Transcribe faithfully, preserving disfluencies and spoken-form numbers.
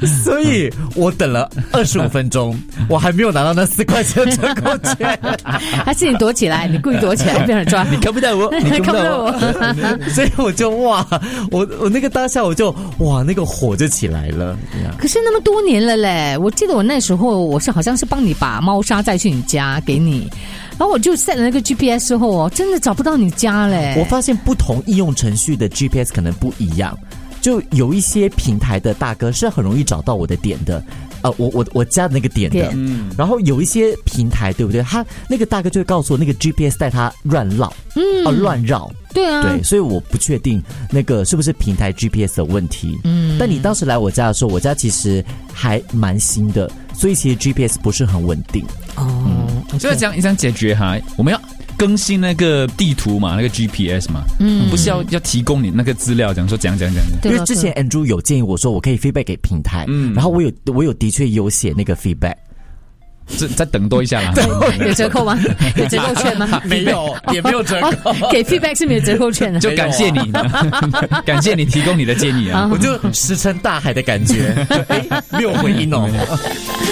所以我等了二十五分钟，我还没有拿到那四块钱的折扣券。 还是你躲起来，你故意躲起来，被人抓， 你看不到我，你看不到我，所以我就哇，我我那个当下我就哇，那个火就起来了。 可是那么多年了嘞，我记得我那时候我是好像是帮你把猫砂带去你家给你。然后我就 set 了那个 G P S 之后哦，真的找不到你家嘞。 我发现不同应用程序的 G P S 可能不一样，就有一些平台的大哥是很容易找到我的点的，呃，我我我家的那个点的。嗯，然后有一些平台，对不对？他那个大哥就会告诉我，那个 G P S 带他乱绕，嗯，啊，乱绕。 对啊， 对，所以我不确定那个是不是平台 G P S 的问题。嗯，但你当时来我家的时候，我家其实还蛮新的，所以其实 G P S 不是很稳定。 哦， 嗯，所以这样这样解决哈，我们要更新那个地图嘛，那个 G P S 嘛，嗯，不是要要提供你那个资料，讲说怎样怎样怎样。因为之前 Andrew 有建议我说，我可以 feedback 给平台，嗯，然后我有我有的确有写那个 feedback。 再再等多一下啦。 有折扣吗？有折扣券吗？ 没有，也没有折扣。 哦，给 feedback 是没有折扣券的。 就感谢你，感谢你提供你的建议啊， 我就石沉大海的感觉，没有回音哦。